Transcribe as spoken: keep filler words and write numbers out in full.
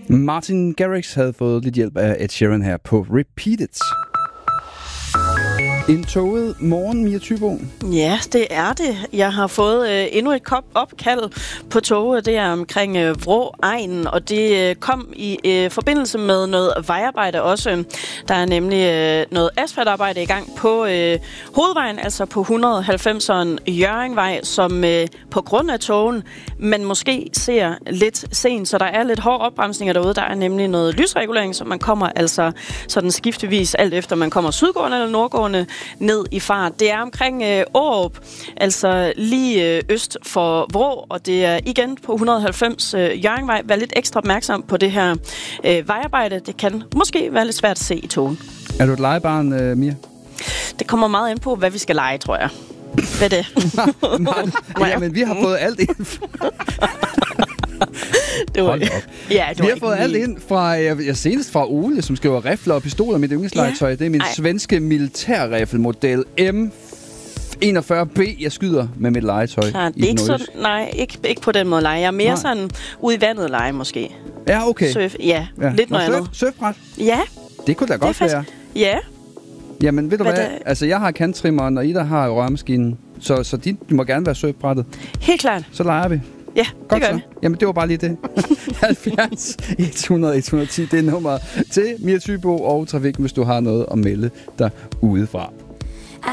Martin Garrix havde fået lidt hjælp af Ed Sheeran her på Repeat It. En toget morgen, Mia Thybo. Ja, det er det. Jeg har fået øh, endnu et kop opkald på toget. Det er omkring øh, Vrå-egnen, og det øh, kom i øh, forbindelse med noget vejarbejde også. Der er nemlig øh, noget asfaltarbejde i gang på øh, hovedvejen, altså på et hundrede og halvfemseren Hjørringvej, som øh, på grund af togen, man måske ser lidt sent, så der er lidt hårde opbremsninger derude. Der er nemlig noget lysregulering, så man kommer altså sådan skiftevis, alt efter man kommer sydgående eller nordgående, ned i fart. Det er omkring øh, Aarup, altså lige øh, øst for Vrå, og det er igen på et hundrede og halvfems øh, Hjørringvej. Vær lidt ekstra opmærksom på det her øh, vejarbejde. Det kan måske være lidt svært at se i togen. Er du et legebarn, øh, Mia? Det kommer meget ind på, hvad vi skal lege, tror jeg. Hvad er det? Man, ja, men vi har fået alt ind. Det var, ja, det vi har fået alt ind fra, jeg, jeg senest fra Ole, som skriver rifler og pistoler. Mit yndlingslegetøj, ja. Det er min Ej. svenske militærriffelmodel M enogfyrre B. Jeg skyder med mit legetøj. Klar, det er ikke sådan, nej, ikke, ikke på den måde lege. Jeg er mere nej. sådan ude i vandet lege, måske. Ja, okay. Surf, ja, ja, lidt noget andet. Surfbræt? Ja. Det kunne da godt faktisk være. Ja. Jamen, ved du hvad? hvad? Det? Altså, jeg har kanttrimmeren, og Ida har rørmaskinen. Så, så de, de må gerne være surfbrættet. Helt klart. Så leger vi. Ja, godt det gør så. vi. Jamen, det var bare lige det. halvfjerds hundrede et hundrede og ti, det er nummer til Mia Thybo og Trafikken, hvis du har noget at melde dig udefra.